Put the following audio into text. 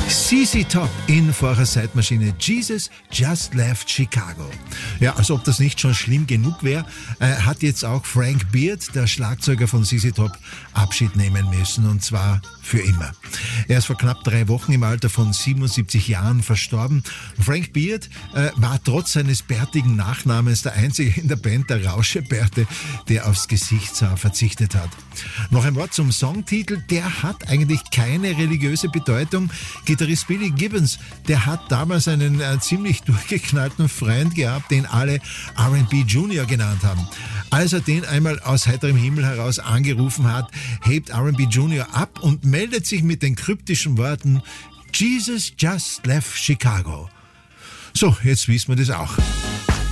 ZZ Top in vorher Zeitmaschine. Jesus just left Chicago. Ja, als ob das nicht schon schlimm genug wäre, hat jetzt auch Frank Beard, der Schlagzeuger von ZZ Top, Abschied nehmen müssen, und zwar für immer. Er ist vor knapp 3 Wochen im Alter von 77 Jahren verstorben. Frank Beard war trotz seines bärtigen Nachnamens der einzige in der Band, der Rauschebärte, der aufs Gesichtshaar verzichtet hat. Noch ein Wort zum Songtitel, der hat eigentlich keine religiöse Bedeutung. Gitarrist Billy Gibbons, der hat damals einen ziemlich durchgeknallten Freund gehabt, den alle R&B Junior genannt haben. Als er den einmal aus heiterem Himmel heraus angerufen hat, hebt R&B Junior ab und meldet sich mit den kryptischen Worten: Jesus just left Chicago. So, jetzt wissen wir das auch.